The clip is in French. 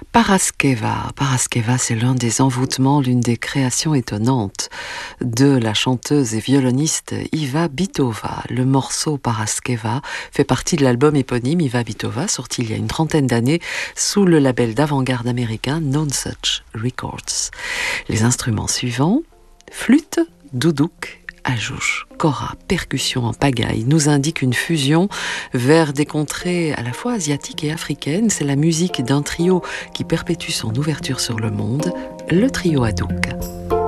Paraskeva. Paraskeva, c'est l'un des envoûtements, l'une des créations étonnantes de la chanteuse et violoniste Iva Bitova. Le morceau Paraskeva fait partie de l'album éponyme Iva Bitova, sorti il y a une trentaine d'années sous le label d'avant-garde américain Nonesuch Records. Les instruments suivants, flûte, doudouk, ajouch, kora, percussion en pagaille, nous indiquent une fusion vers des contrées à la fois asiatiques et africaines. C'est la musique d'un trio qui perpétue son ouverture sur le monde, le trio Hadouk.